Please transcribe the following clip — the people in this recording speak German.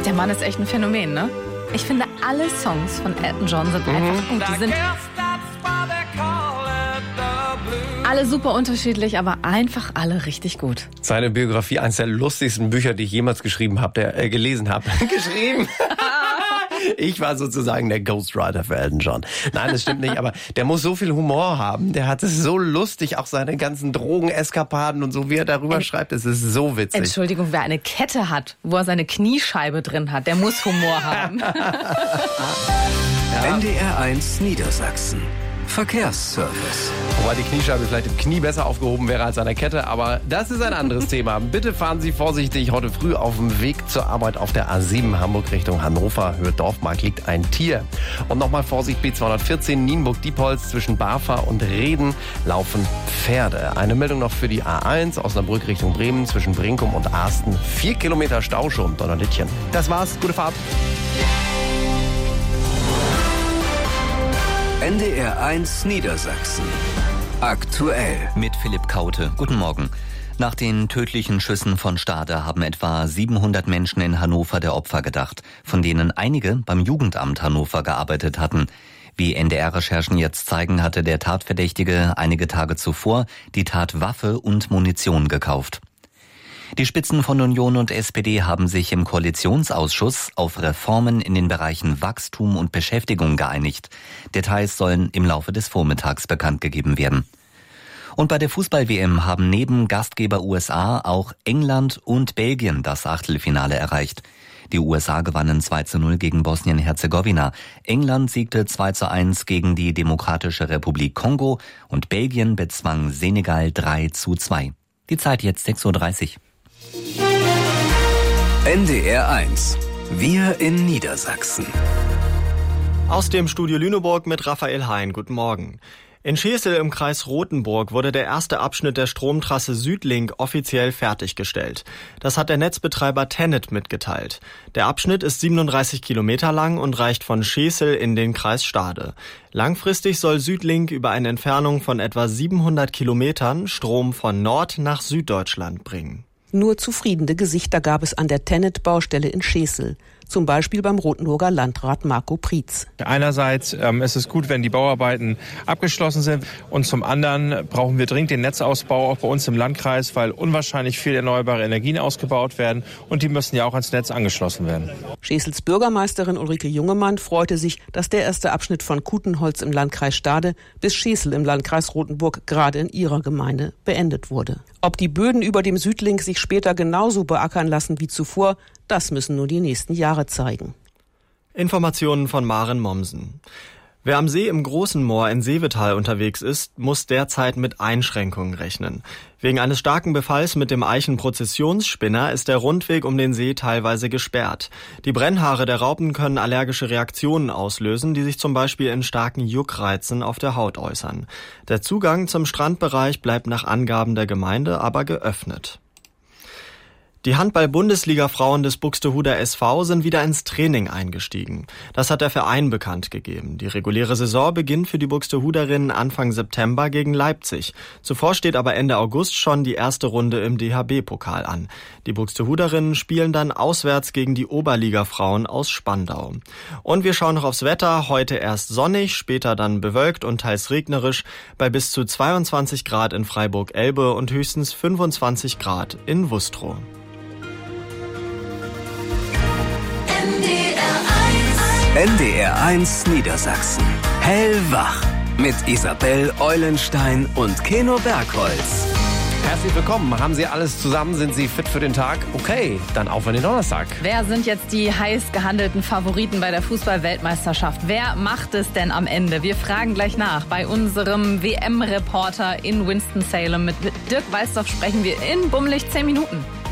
Der Mann ist echt ein Phänomen, ne? Ich finde, alle Songs von Elton John sind einfach gut. Die sind alle super unterschiedlich, aber einfach alle richtig gut. Seine Biografie, eines der lustigsten Bücher, die ich jemals gelesen habe. Geschrieben. Ich war sozusagen der Ghostwriter für Elton John. Nein, das stimmt nicht, aber der muss so viel Humor haben. Der hat es so lustig, auch seine ganzen Drogeneskapaden und so, wie er darüber schreibt. Es ist so witzig. Entschuldigung, wer eine Kette hat, wo er seine Kniescheibe drin hat, der muss Humor haben. NDR 1 Niedersachsen. Verkehrsservice. Wobei die Kniescheibe vielleicht im Knie besser aufgehoben wäre als an der Kette, aber das ist ein anderes Thema. Bitte fahren Sie vorsichtig. Heute früh auf dem Weg zur Arbeit auf der A7 Hamburg Richtung Hannover. Höhe Dorfmark liegt ein Tier. Und nochmal Vorsicht, B214 Nienburg-Diepholz zwischen Barfa und Reden laufen Pferde. Eine Meldung noch für die A1 Osnabrück Richtung Bremen zwischen Brinkum und Arsten. 4 Kilometer Stau schon, Donnerlittchen. Das war's, gute Fahrt. NDR 1 Niedersachsen. Aktuell. Mit Philipp Kaute. Guten Morgen. Nach den tödlichen Schüssen von Stade haben etwa 700 Menschen in Hannover der Opfer gedacht, von denen einige beim Jugendamt Hannover gearbeitet hatten. Wie NDR-Recherchen jetzt zeigen, hatte der Tatverdächtige einige Tage zuvor die Tatwaffe und Munition gekauft. Die Spitzen von Union und SPD haben sich im Koalitionsausschuss auf Reformen in den Bereichen Wachstum und Beschäftigung geeinigt. Details sollen im Laufe des Vormittags bekannt gegeben werden. Und bei der Fußball-WM haben neben Gastgeber USA auch England und Belgien das Achtelfinale erreicht. Die USA gewannen 2:0 gegen Bosnien-Herzegowina. England siegte 2:1 gegen die Demokratische Republik Kongo und Belgien bezwang Senegal 3:2. Die Zeit jetzt 6:30 Uhr. NDR 1. Wir in Niedersachsen. Aus dem Studio Lüneburg mit Raphael Hein. Guten Morgen. In Schesel im Kreis Rothenburg wurde der erste Abschnitt der Stromtrasse Südlink offiziell fertiggestellt. Das hat der Netzbetreiber TenneT mitgeteilt. Der Abschnitt ist 37 Kilometer lang und reicht von Schesel in den Kreis Stade. Langfristig soll Südlink über eine Entfernung von etwa 700 Kilometern Strom von Nord- nach Süddeutschland bringen. Nur zufriedene Gesichter gab es an der TenneT-Baustelle in Schesel. Zum Beispiel beim Rothenburger Landrat Marco Prietz. Einerseits ist es gut, wenn die Bauarbeiten abgeschlossen sind. Und zum anderen brauchen wir dringend den Netzausbau auch bei uns im Landkreis, weil unwahrscheinlich viel erneuerbare Energien ausgebaut werden. Und die müssen ja auch ans Netz angeschlossen werden. Schesels Bürgermeisterin Ulrike Jungemann freute sich, dass der erste Abschnitt von Kutenholz im Landkreis Stade bis Schesel im Landkreis Rothenburg gerade in ihrer Gemeinde beendet wurde. Ob die Böden über dem Südlink sich später genauso beackern lassen wie zuvor, das müssen nur die nächsten Jahre zeigen. Informationen von Maren Mommsen. Wer am See im Großen Moor in Seevetal unterwegs ist, muss derzeit mit Einschränkungen rechnen. Wegen eines starken Befalls mit dem Eichenprozessionsspinner ist der Rundweg um den See teilweise gesperrt. Die Brennhaare der Raupen können allergische Reaktionen auslösen, die sich zum Beispiel in starken Juckreizen auf der Haut äußern. Der Zugang zum Strandbereich bleibt nach Angaben der Gemeinde aber geöffnet. Die Handball-Bundesliga-Frauen des Buxtehuder SV sind wieder ins Training eingestiegen. Das hat der Verein bekannt gegeben. Die reguläre Saison beginnt für die Buxtehuderinnen Anfang September gegen Leipzig. Zuvor steht aber Ende August schon die erste Runde im DHB-Pokal an. Die Buxtehuderinnen spielen dann auswärts gegen die Oberliga-Frauen aus Spandau. Und wir schauen noch aufs Wetter. Heute erst sonnig, später dann bewölkt und teils regnerisch bei bis zu 22 Grad in Freiburg-Elbe und höchstens 25 Grad in Wustrow. NDR 1 Niedersachsen. Hellwach. Mit Isabel Eulenstein und Keno Bergholz. Herzlich willkommen. Haben Sie alles zusammen? Sind Sie fit für den Tag? Okay, dann auf in den Donnerstag. Wer sind jetzt die heiß gehandelten Favoriten bei der Fußball-Weltmeisterschaft? Wer macht es denn am Ende? Wir fragen gleich nach. Bei unserem WM-Reporter in Winston-Salem. Mit Dirk Weißdorf sprechen wir in bummelig 10 Minuten.